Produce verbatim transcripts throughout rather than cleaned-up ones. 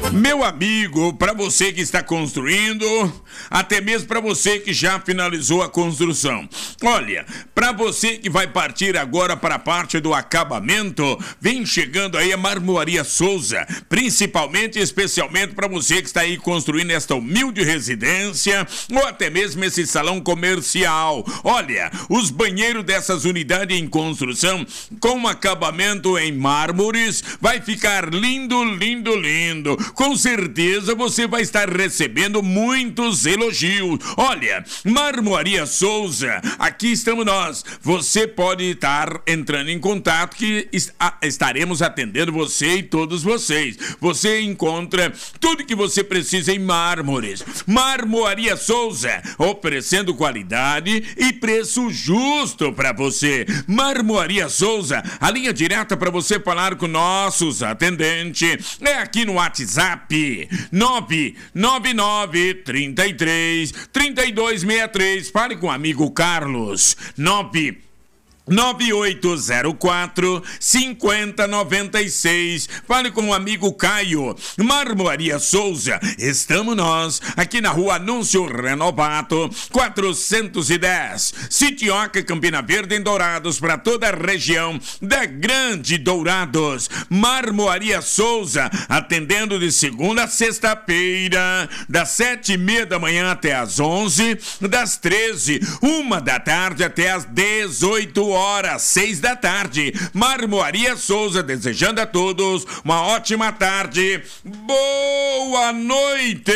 Meu amigo, para você que está construindo, até mesmo para você que já finalizou a construção. Olha, para você que vai partir agora para a parte do acabamento, vem chegando aí a Marmoaria Souza, principalmente, especialmente para você que está aí construindo esta humilde residência ou até mesmo esse salão comercial. Olha, os banheiros dessas unidades em construção com acabamento em mármores vai ficar lindo, lindo, lindo. Com certeza você vai estar recebendo muitos elogios. Olha, Marmoaria Souza, aqui estamos nós. Você pode estar entrando em contato que estaremos atendendo você e todos vocês. Você encontra tudo que você precisa em mármores. Marmoaria Souza, oferecendo qualidade e preço justo para você. Marmoaria Souza, a linha direta para você falar com nossos atendentes é aqui no WhatsApp nove nove nove, trinta e três, trinta e dois sessenta e três. Fale com o amigo Carlos. nove nove oito zero quatro, cinco zero nove seis. Fale com o amigo Caio. Marmoaria Souza, estamos nós aqui na rua Anúncio Renovato quatrocentos e dez, Sitioca, Campina Verde, em Dourados, para toda a região da Grande Dourados. Marmoaria Souza, atendendo de segunda a sexta-feira, das sete e meia da manhã até as onze, das treze, uma da tarde até as dezoito horas. Hora, seis da tarde. Marmoaria Souza, desejando a todos uma ótima tarde. Boa noite!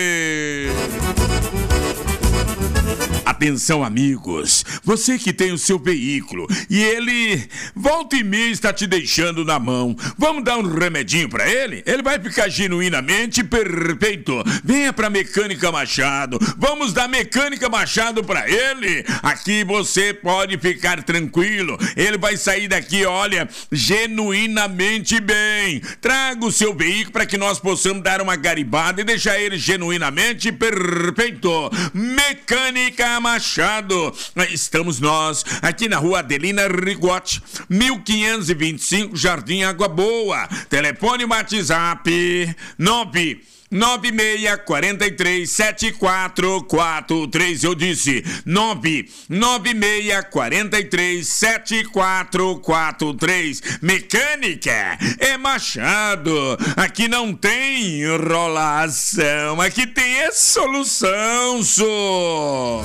Atenção, amigos, você que tem o seu veículo e ele volta e meia está te deixando na mão, vamos dar um remedinho para ele? Ele vai ficar genuinamente perfeito. Venha para Mecânica Machado, vamos dar Mecânica Machado para ele. Aqui você pode ficar tranquilo, ele vai sair daqui, olha, genuinamente bem. Traga o seu veículo para que nós possamos dar uma garibada e deixar ele genuinamente perfeito. Mecânica Machado, estamos nós aqui na rua Adelina Rigotti, mil quinhentos e vinte e cinco, Jardim Água Boa. Telefone WhatsApp nove nove seis quatro três sete quatro quatro três. Eu disse nove nove seis quatro três sete quatro quatro três. Mecânica é Machado. Aqui não tem enrolação, aqui tem é solução, só.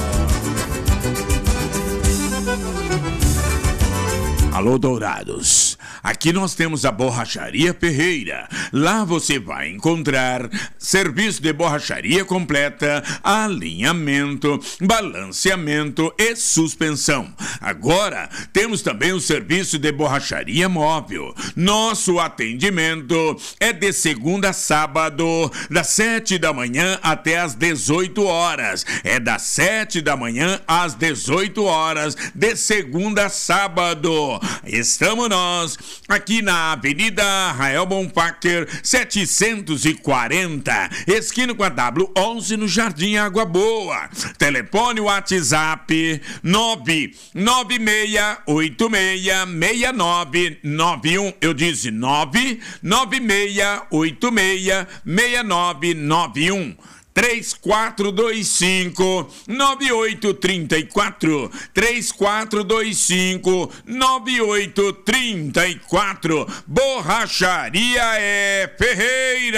Alô, Dourados, aqui nós temos a Borracharia Ferreira. Lá você vai encontrar serviço de borracharia completa, alinhamento, balanceamento e suspensão. Agora temos também o serviço de borracharia móvel. Nosso atendimento é de segunda a sábado, das sete da manhã até as dezoito horas. É das sete da manhã às dezoito horas, de segunda a sábado. Estamos nós aqui na Avenida Rael Bonfacker setecentos e quarenta, esquina com a W onze, no Jardim Água Boa. Telefone WhatsApp nove nove seis oito seis seis nove nove um. Eu disse nove nove seis oito seis seis nove nove um. três quatro dois cinco, nove oito três quatro, três quatro dois cinco, nove oito três quatro. Borracharia é Ferreira.